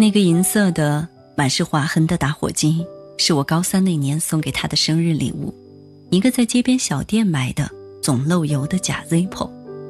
那个银色的满是划痕的打火机是我高3那年送给他的生日礼物，一个在街边小店买的总漏油的假 Zippo。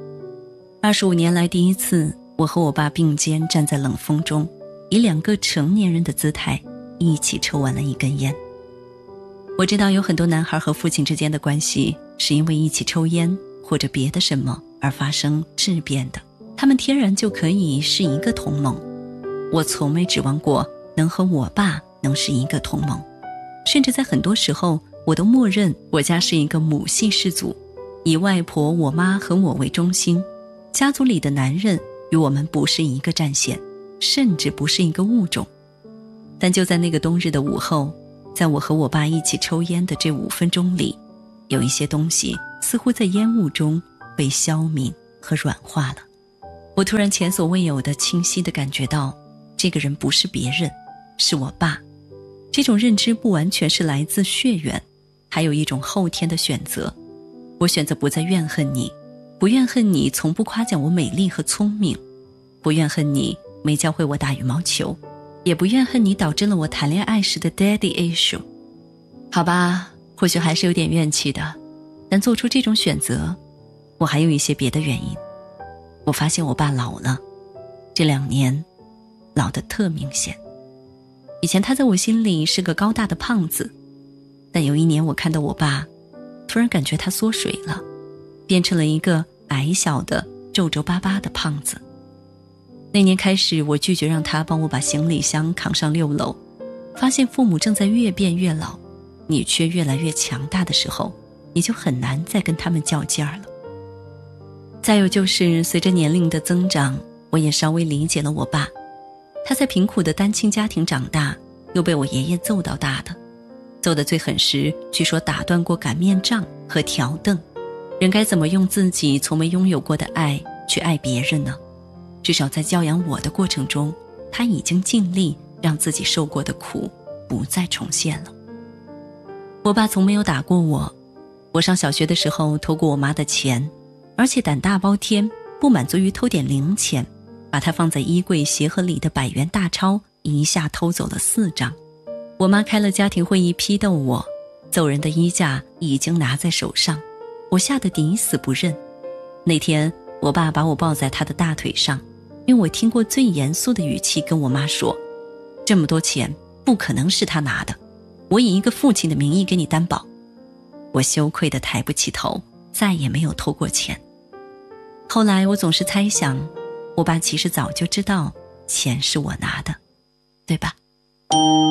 25年来第一次，我和我爸并肩站在冷风中，以2个成年人的姿态一起抽完了一根烟。我知道有很多男孩和父亲之间的关系是因为一起抽烟或者别的什么而发生质变的，他们天然就可以是一个同盟。我从没指望过能和我爸能是一个同盟，甚至在很多时候我都默认我家是一个母系氏族，以外婆、我妈和我为中心，家族里的男人与我们不是一个战线，甚至不是一个物种。但就在那个冬日的午后，在我和我爸一起抽烟的这5分钟里，有一些东西似乎在烟雾中被消泯和软化了。我突然前所未有的清晰地感觉到，这个人不是别人，是我爸。这种认知不完全是来自血缘，还有一种后天的选择。我选择不再怨恨你，不怨恨你从不夸奖我美丽和聪明，不怨恨你没教会我打羽毛球，也不怨恨你导致了我谈恋爱时的 daddy issue。 好吧，或许还是有点怨气的，但做出这种选择，我还有一些别的原因。我发现我爸老了，这2年老得特明显。以前他在我心里是个高大的胖子，但有一年我看到我爸，突然感觉他缩水了，变成了一个矮小的皱皱巴巴的胖子。那年开始，我拒绝让他帮我把行李箱扛上6楼，发现父母正在越变越老，你却越来越强大的时候，你就很难再跟他们较劲儿了。再有就是随着年龄的增长，我也稍微理解了我爸。他在贫苦的单亲家庭长大，又被我爷爷揍到大的，揍得最狠时据说打断过擀面杖和条凳。人该怎么用自己从没拥有过的爱去爱别人呢？至少在教养我的过程中，他已经尽力让自己受过的苦不再重现了。我爸从没有打过我，我上小学的时候偷过我妈的钱，而且胆大包天，不满足于偷点零钱，把它放在衣柜鞋盒里的100元大钞一下偷走了4张。我妈开了家庭会议批斗我，揍人的衣架已经拿在手上，我吓得抵死不认。那天我爸把我抱在他的大腿上，用我听过最严肃的语气跟我妈说，这么多钱不可能是他拿的，我以一个父亲的名义给你担保。我羞愧地抬不起头，再也没有偷过钱。后来我总是猜想，我爸其实早就知道钱是我拿的，对吧？